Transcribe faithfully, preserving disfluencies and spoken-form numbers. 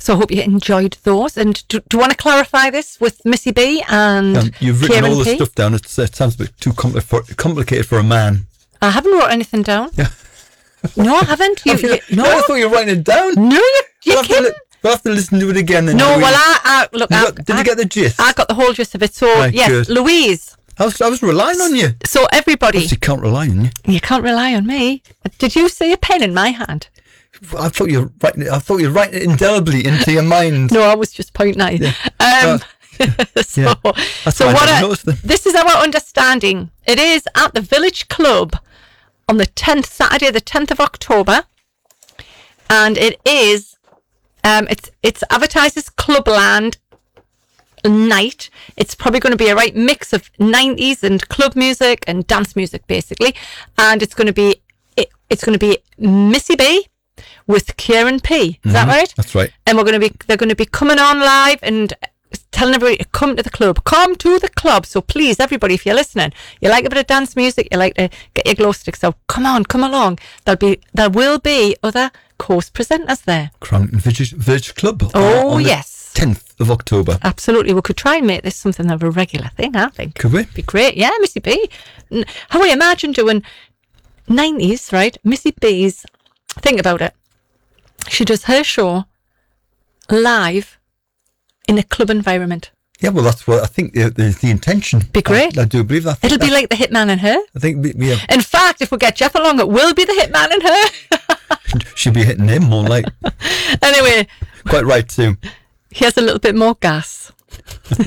So I hope you enjoyed those. And do, do you want to clarify this with Missy B and Um, you've written Kieran all the P? stuff down. It's, it sounds a bit too compli- for, complicated for a man. I haven't wrote anything down. Yeah. No, I haven't. You, you, no, I thought you were writing it down. no, you, you're We'll have, to, kidding. li- we'll have to listen to it again. Then No, Louise. well, I, I look. You I, got- did I, you get the gist? I got the whole gist of it. So Right, yes, good. Louise. I was, I was relying on you. So everybody, You can't rely on you. you can't rely on me. Did you see a pen in my hand? I thought you were writing it. I thought you were writing it indelibly into your mind. No, I was just pointing at you. Um, so, yeah. That's so why I what? didn't I, notice them. this is our understanding. It is at the Village Club on the tenth, Saturday, the tenth of October, and it is. Um, it's it's advertised as Clubland night. It's probably going to be a right mix of nineties and club music and dance music, basically, and it's going to be it, it's going to be Missy B with Kieran P. Is that right? That's right. And we're going to be they're going to be coming on live and telling everybody to come to the club. Come to the club. So please, everybody, if you're listening, you like a bit of dance music, you like to get your glow sticks out, come on, come along. There'll be there will be other course presenters there. Crownton Village, Village Club. uh, Oh, on the yes. tenth of October. Absolutely. We could try and make this something of a regular thing, I think. Could we? Be great. Yeah, Missy B. N- How we imagine doing nineties, right? Missy B's, think about it. She does her show live in a club environment. Yeah, well, that's what I think the, the, the intention. Be great. I, I do believe that. I think It'll be that- like the Hitman and Her. I think, we- yeah, In fact, if we get Jeff along, it will be the Hitman and Her. she'll be hitting him more like. Anyway, Quite right, too. he has a little bit more gas.